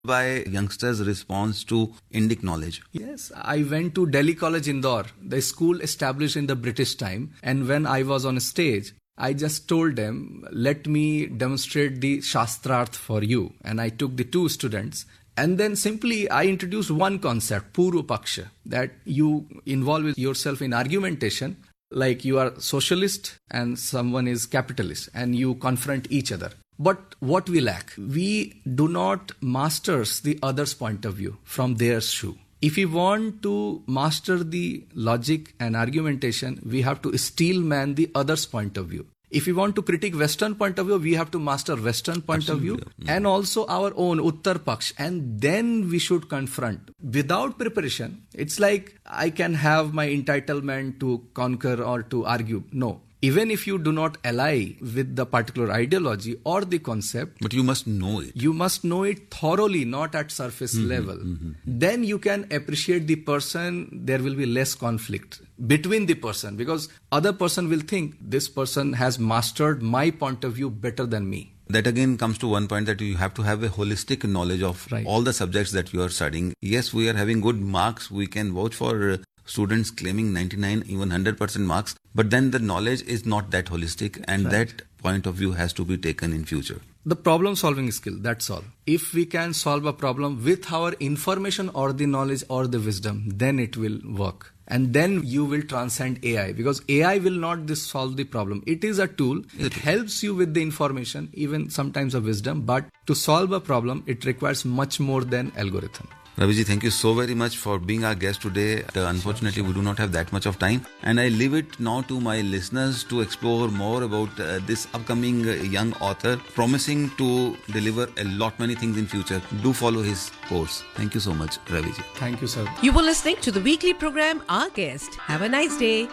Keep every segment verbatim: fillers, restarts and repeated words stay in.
by youngsters' response to Indic knowledge? Yes, I went to Delhi College Indore, the school established in the British time. And when I was on stage, I just told them, let me demonstrate the Shastrarth for you. And I took the two students. And then simply I introduced one concept, Purva Paksha, that you involve yourself in argumentation, like you are socialist and someone is capitalist, and you confront each other. But what we lack, we do not master the other's point of view from their shoe. If we want to master the logic and argumentation, we have to steelman the other's point of view. If we want to critique Western point of view, we have to master Western point Absolutely. of view mm-hmm. and also our own Uttar Paksh. And then we should confront. Without preparation, it's like I can have my entitlement to conquer or to argue. No. Even if you do not ally with the particular ideology or the concept. But you must know it. You must know it thoroughly, not at surface mm-hmm, level. Mm-hmm. Then you can appreciate the person. There will be less conflict between the person, because other person will think this person has mastered my point of view better than me. That again comes to one point, that you have to have a holistic knowledge of right. all the subjects that you are studying. Yes, we are having good marks. We can vouch for students claiming ninety-nine, even one hundred percent marks. But then the knowledge is not that holistic, and right. that point of view has to be taken in future. The problem solving skill, that's all. If we can solve a problem with our information or the knowledge or the wisdom, then it will work. And then you will transcend A I, because A I will not this solve the problem. It is a tool. It helps you with the information, even sometimes a wisdom. But to solve a problem, it requires much more than algorithm. Raviji, thank you so very much for being our guest today. Uh, unfortunately, we do not have that much of time. And I leave it now to my listeners to explore more about uh, this upcoming uh, young author, promising to deliver a lot many things in future. Do follow his course. Thank you so much, Raviji. Thank you, sir. You were listening to the weekly program, Our Guest. Have a nice day.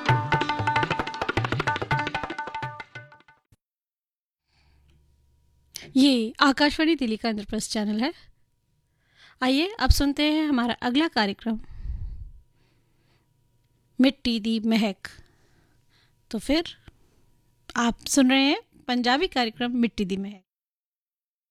ये आकाशवाणी दिल्ली का Indraprastha channel है। आइए अब सुनते हैं हमारा अगला कार्यक्रम, मिट्टी दी महक। तो फिर आप सुन रहे हैं पंजाबी कार्यक्रम मिट्टी दी महक।